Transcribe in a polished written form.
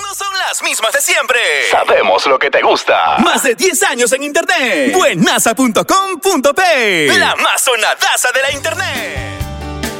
no son las mismas de siempre. Sabemos lo que te gusta. Más de 10 años en internet. Buenaza.com.pe. La más sonadaza de la internet.